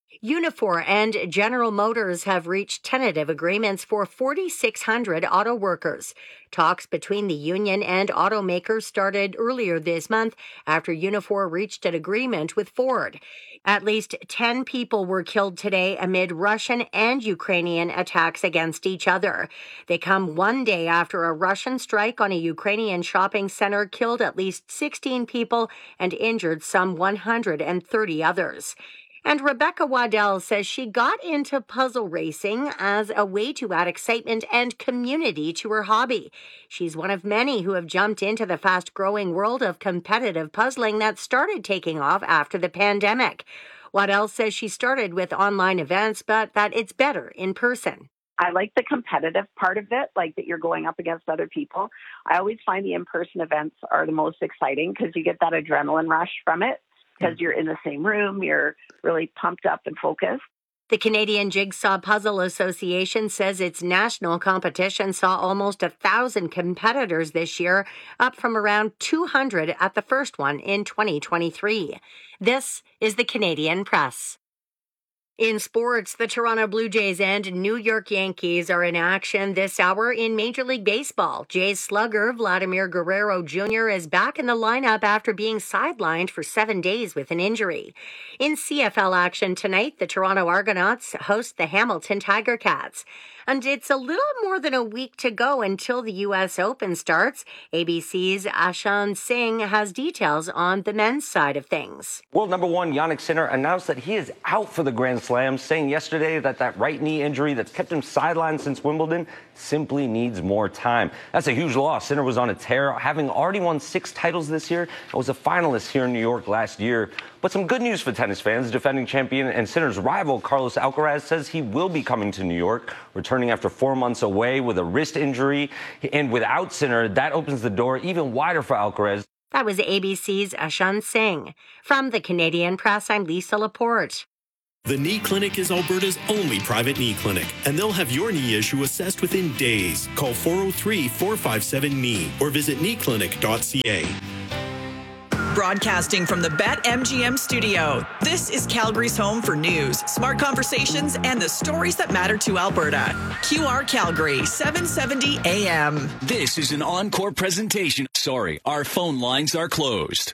Unifor and General Motors have reached tentative agreements for four thousand six hundred auto workers. Talks between the union and automakers started earlier this month after Unifor reached an agreement with Ford. At least ten people were killed today amid Russian and Ukrainian attacks against each other. They come one day after a Russian strike on a Ukrainian shopping center killed at least sixteen people and injured some one hundred thirty others. And Rebecca Waddell says she got into puzzle racing as a way to add excitement and community to her hobby. She's one of many who have jumped into the fast-growing world of competitive puzzling that started taking off after the pandemic. Waddell says she started with online events, but that it's better in person. I like the competitive part of it, like that you're going up against other people. I always find the in-person events are the most exciting because you get that adrenaline rush from it. Because you're in the same room, you're really pumped up and focused. The Canadian Jigsaw Puzzle Association says its national competition saw almost a thousand competitors this year, up from around two hundred at the first one in twenty twenty-three. This is the Canadian Press. In sports, the Toronto Blue Jays and New York Yankees are in action this hour in Major League Baseball. Jays slugger Vladimir Guerrero Junior is back in the lineup after being sidelined for seven days with an injury. In C F L action tonight, the Toronto Argonauts host the Hamilton Tiger Cats. And it's a little more than a week to go until the U S Open starts. A B C's Ashan Singh has details on the men's side of things. World number one Jannik Sinner announced that he is out for the Grand Slam, saying yesterday that that right knee injury that's kept him sidelined since Wimbledon simply needs more time. That's a huge loss. Sinner was on a tear, having already won six titles this year and was a finalist here in New York last year. But some good news for tennis fans. Defending champion and Sinner's rival, Carlos Alcaraz, says he will be coming to New York, returning after four months away with a wrist injury. And without Sinner, that opens the door even wider for Alcaraz. That was A B C's Ashan Singh. From the Canadian Press, I'm Lisa Laporte. The Knee Clinic is Alberta's only private knee clinic, and they'll have your knee issue assessed within days. Call four oh three, four five seven, K N E E or visit knee clinic dot c a. Broadcasting from the BetMGM studio, this is Calgary's home for news, smart conversations, and the stories that matter to Alberta. Q R Calgary, seven seventy A M. This is an encore presentation. Sorry, our phone lines are closed.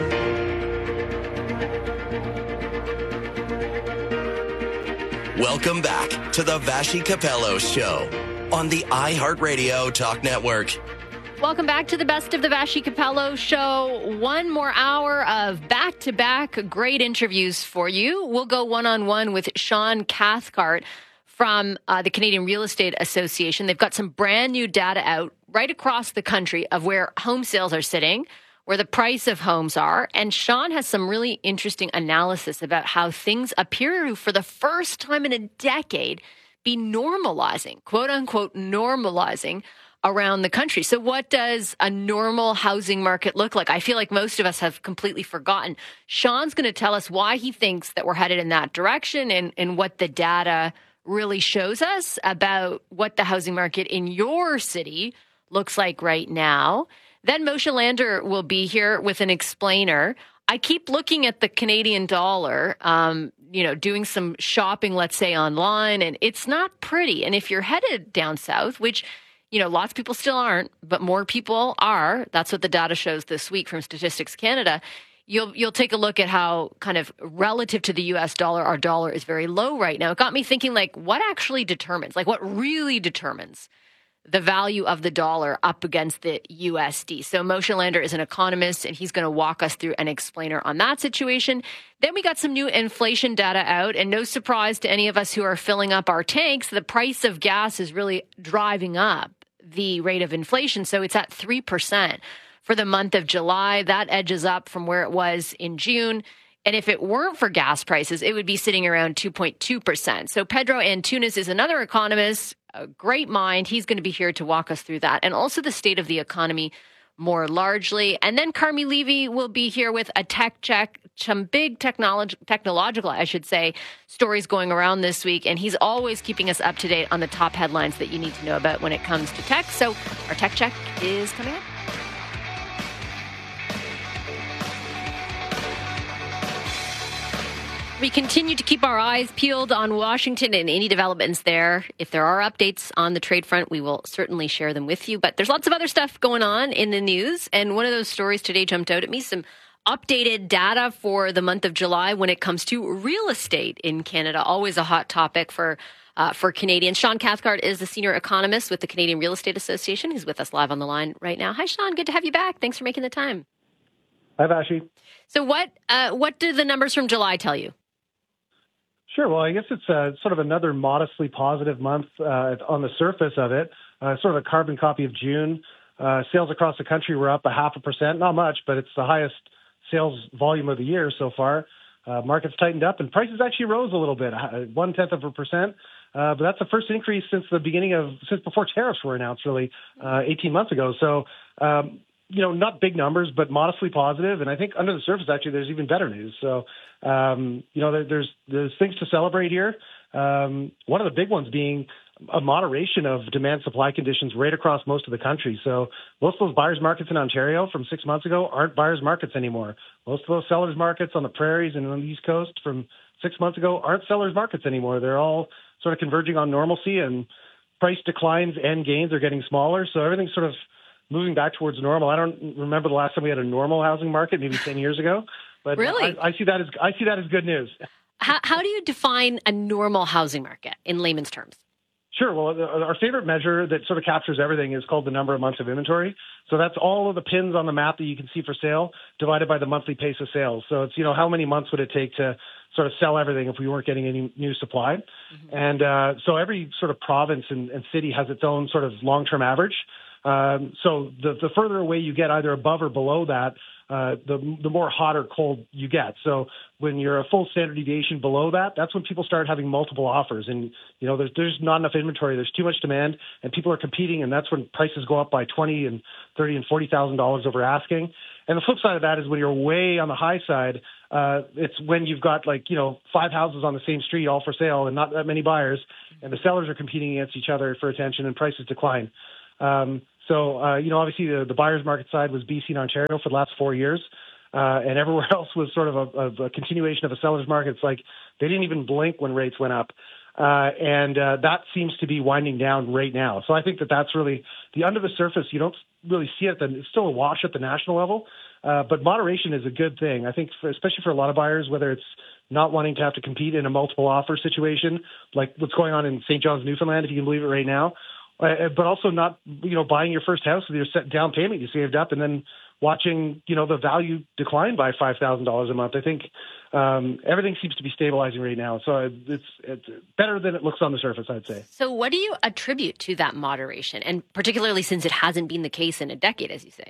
Welcome back to the Vassy Capello Show on the iHeartRadio Talk Network. Welcome back to the Best of the Vassy Capello Show. One more hour of back-to-back great interviews for you. We'll go one-on-one with Sean Cathcart from uh, the Canadian Real Estate Association. They've got some brand new data out right across the country of where home sales are sitting, where the price of homes are. And Sean has some really interesting analysis about how things appear to, for the first time in a decade, be normalizing, quote-unquote normalizing, around the country. So what does a normal housing market look like? I feel like most of us have completely forgotten. Sean's going to tell us why he thinks that we're headed in that direction and, and what the data really shows us about what the housing market in your city looks like right now. Then Moshe Lander will be here with an explainer. I keep looking at the Canadian dollar, um, you know, doing some shopping, let's say, online, and it's not pretty. And if you're headed down south, which you know, lots of people still aren't, but more people are. That's what the data shows this week from Statistics Canada. You'll you'll take a look at how kind of relative to the U S dollar, our dollar is very low right now. It got me thinking, like, what actually determines, like what really determines the value of the dollar up against the U S D? So Moshe Lander is an economist, and he's going to walk us through an explainer on that situation. Then we got some new inflation data out, and no surprise to any of us who are filling up our tanks, the price of gas is really driving up the rate of inflation. So it's at three percent for the month of July. That edges up from where it was in June. And if it weren't for gas prices, it would be sitting around two point two percent. So Pedro Antunes is another economist, a great mind. He's going to be here to walk us through that, and also the state of the economy more largely. And then Carmi Levy will be here with a tech check, some big technolog- technological, I should say, stories going around this week. And he's always keeping us up to date on the top headlines that you need to know about when it comes to tech. So our tech check is coming up. We continue to keep our eyes peeled on Washington and any developments there. If there are updates on the trade front, we will certainly share them with you. But there's lots of other stuff going on in the news. And one of those stories today jumped out at me, some updated data for the month of July when it comes to real estate in Canada. Always a hot topic for uh, for Canadians. Sean Cathcart is the senior economist with the Canadian Real Estate Association. He's with us live on the line right now. Hi, Sean. Good to have you back. Thanks for making the time. Hi, Vassy. So what uh, what do the numbers from July tell you? Sure. Well, I guess it's uh, sort of another modestly positive month uh, on the surface of it, uh, sort of a carbon copy of June. Uh, sales across the country were up a half a percent, not much, but it's the highest sales volume of the year so far. Uh, markets tightened up, and prices actually rose a little bit, one tenth of a percent. Uh, but that's the first increase since the beginning of, since before tariffs were announced, really, uh, eighteen months ago. So, um, you know, not big numbers, but modestly positive. And I think under the surface, actually, there's even better news. So, um, you know, there, there's there's things to celebrate here. Um, one of the big ones being a moderation of demand-supply conditions right across most of the country. So most of those buyers markets in Ontario from six months ago aren't buyers markets anymore. Most of those sellers markets on the prairies and on the East Coast from six months ago aren't sellers markets anymore. They're all sort of converging on normalcy, and price declines and gains are getting smaller. So everything's sort of moving back towards normal. I don't remember the last time we had a normal housing market, maybe ten years ago. But really? I, I see that as I see that as good news. How, how do you define a normal housing market in layman's terms? Sure. Well, our favorite measure that sort of captures everything is called the number of months of inventory. So that's all of the pins on the map that you can see for sale divided by the monthly pace of sales. So it's, you know, how many months would it take to sort of sell everything if we weren't getting any new supply? Mm-hmm. And uh, so every sort of province and, and city has its own sort of long-term average. Um, so the, the further away you get, either above or below that, uh, the, the more hot or cold you get. So when you're a full standard deviation below that, that's when people start having multiple offers. And, you know, there's, there's not enough inventory. There's too much demand and people are competing. And that's when prices go up by twenty and thirty and forty thousand dollars over asking. And the flip side of that is when you're way on the high side, uh, it's when you've got like, you know, five houses on the same street all for sale and not that many buyers. And the sellers are competing against each other for attention and prices decline. Um, So, uh, you know, obviously the, the buyer's market side was B C and Ontario for the last four years. Uh, and everywhere else was sort of a, a, a continuation of a seller's market. It's like they didn't even blink when rates went up. Uh, and uh, that seems to be winding down right now. So I think that that's really the under the surface. You don't really see it. It's still a wash at the national level. Uh, but moderation is a good thing. I think, for, especially for a lot of buyers, whether it's not wanting to have to compete in a multiple offer situation, like what's going on in Saint John's, Newfoundland, if you can believe it right now. Uh, but also not, you know, buying your first house with your set down payment you saved up and then watching, you know, the value decline by five thousand dollars a month. I think um, everything seems to be stabilizing right now. So it's, it's better than it looks on the surface, I'd say. So what do you attribute to that moderation? And particularly since it hasn't been the case in a decade, as you say.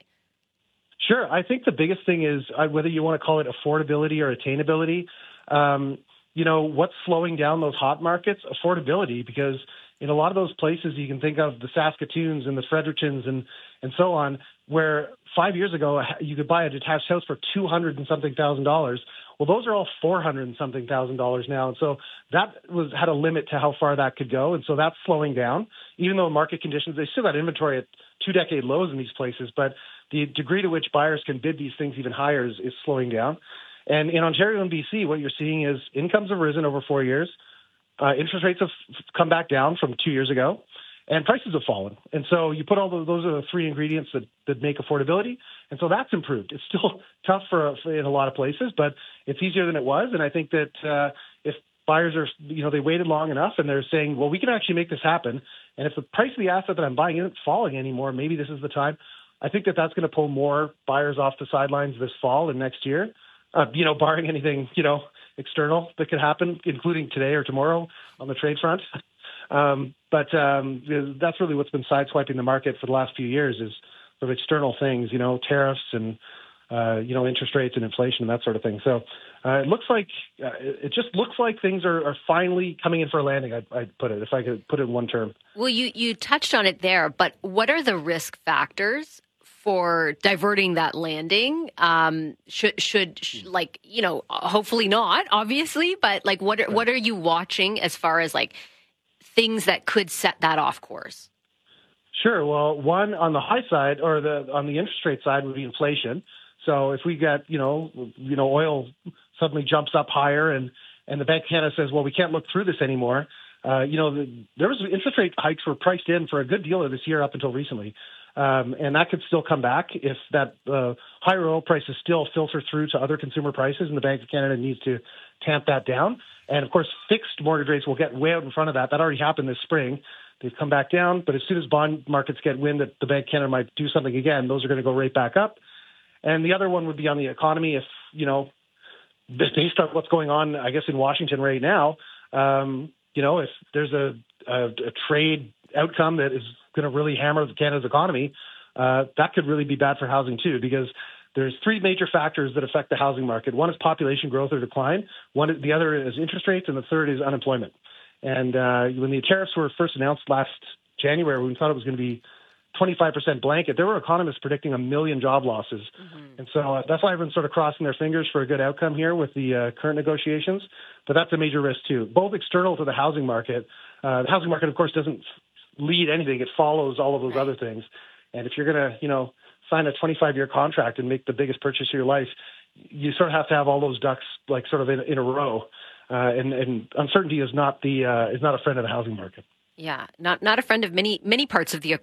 Sure. I think the biggest thing is uh, whether you want to call it affordability or attainability. Um, you know, what's slowing down those hot markets? Affordability, because in a lot of those places, you can think of the Saskatoons and the Frederictons and, and so on, where five years ago you could buy a detached house for two hundred and something thousand dollars. Well, those are all four hundred and something thousand dollars now. And so that was had a limit to how far that could go. And so that's slowing down, even though market conditions, they still got inventory at two decade lows in these places. But the degree to which buyers can bid these things even higher is, is slowing down. And in Ontario and B C, what you're seeing is incomes have risen over four years. Uh, interest rates have come back down from two years ago, and prices have fallen. And so you put all those, those are the three ingredients that, that make affordability. And so that's improved. It's still tough for, for in a lot of places, but it's easier than it was. And I think that uh, if buyers are, you know, they waited long enough and they're saying, well, we can actually make this happen. And if the price of the asset that I'm buying isn't falling anymore, maybe this is the time. I think that that's going to pull more buyers off the sidelines this fall and next year, uh, you know, barring anything, you know, external that could happen, including today or tomorrow on the trade front. Um, but um, that's really what's been sideswiping the market for the last few years is sort of external things, you know, tariffs and, uh, you know, interest rates and inflation and that sort of thing. So uh, it looks like, uh, it just looks like things are, are finally coming in for a landing, I'd, I'd put it, if I could put it in one term. Well, you, you touched on it there, but what are the risk factors for diverting that landing? Um, should, should, sh- like, you know, hopefully not, obviously, but like, what are, what are you watching as far as like things that could set that off course? Sure. Well, one on the high side or the, on the interest rate side would be inflation. So if we get, you know, you know, oil suddenly jumps up higher and, and the Bank of Canada says, well, we can't look through this anymore. Uh, you know, the, there was interest rate hikes were priced in for a good deal of this year up until recently. Um, and that could still come back if that uh, higher oil prices still filter through to other consumer prices, and the Bank of Canada needs to tamp that down. And, of course, fixed mortgage rates will get way out in front of that. That already happened this spring. They've come back down. But as soon as bond markets get wind that the Bank of Canada might do something again, those are going to go right back up. And the other one would be on the economy. If, you know, based on what's going on, I guess, in Washington right now, um, you know, if there's a, a, a trade outcome that is going to really hammer Canada's economy, uh, that could really be bad for housing too, because there's three major factors that affect the housing market. One is population growth or decline. One, the other is interest rates, and the third is unemployment. And uh, when the tariffs were first announced last January, we thought it was going to be twenty-five percent blanket. There were economists predicting a million job losses. Mm-hmm. And so uh, that's why everyone's sort of crossing their fingers for a good outcome here with the uh, current negotiations. But that's a major risk too, both external to the housing market. Uh, the housing market, of course, doesn't lead anything. It follows all of those other things. And if you're going to, you know, sign a twenty-five year contract and make the biggest purchase of your life, you sort of have to have all those ducks like sort of in, in a row. Uh, and, and uncertainty is not the uh, is not a friend of the housing market. Yeah, not not a friend of many many parts of the